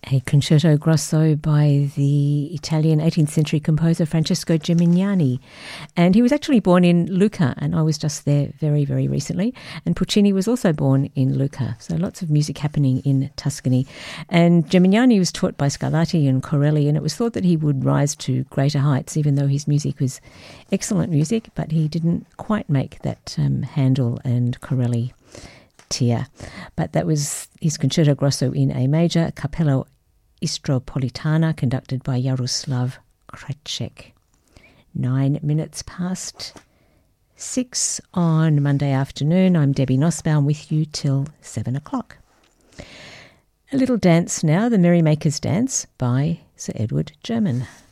A concerto grosso by the Italian 18th century composer Francesco Gimignani. And he was actually born in Lucca, and I was just there very, very recently. And Puccini was also born in Lucca, so lots of music happening in Tuscany. And Gimignani was taught by Scarlatti and Corelli, and it was thought that he would rise to greater heights, even though his music was excellent music, but he didn't quite make that Handel and Corelli tier. But that was his concerto grosso in A major, Cappello Istropolitana, conducted by Jaroslav Krajcek. 9 minutes past 6 on Monday afternoon. I'm Debbie Nussbaum with you till 7 o'clock. A little dance now, the Merrymakers Dance by Sir Edward German.